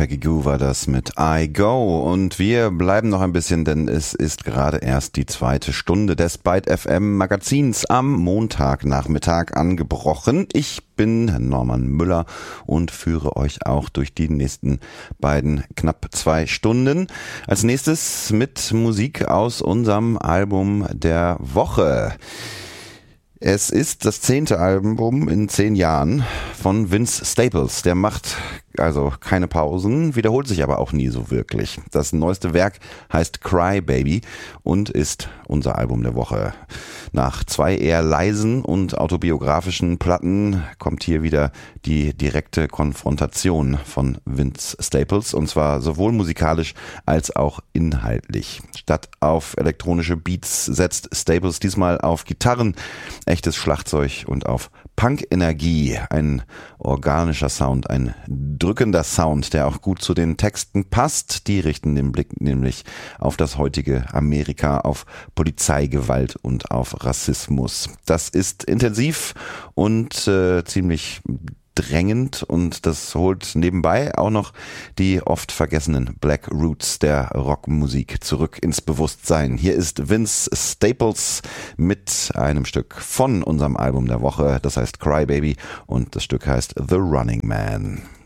Peggy Gou war das mit I Go. Und wir bleiben noch ein bisschen, denn es ist gerade erst die 2. Stunde des Byte FM Magazins am Montagnachmittag angebrochen. Ich bin Norman Müller und führe euch auch durch die nächsten beiden knapp 2 Stunden. Als nächstes mit Musik aus unserem Album der Woche. Es ist das 10. Album in 10 Jahren von Vince Staples. Der macht also keine Pausen, wiederholt sich aber auch nie so wirklich. Das neueste Werk heißt Cry Baby und ist unser Album der Woche. Nach 2 eher leisen und autobiografischen Platten kommt hier wieder die direkte Konfrontation von Vince Staples, und zwar sowohl musikalisch als auch inhaltlich. Statt auf elektronische Beats setzt Staples diesmal auf Gitarren, echtes Schlagzeug und auf Punk-Energie, ein organischer Sound, ein drückender Sound, der auch gut zu den Texten passt. Die richten den Blick nämlich auf das heutige Amerika, auf Polizeigewalt und auf Rassismus. Das ist intensiv und ziemlich drängend, und das holt nebenbei auch noch die oft vergessenen Black Roots der Rockmusik zurück ins Bewusstsein. Hier ist Vince Staples mit einem Stück von unserem Album der Woche, das heißt Cry Baby, und das Stück heißt The Running Man.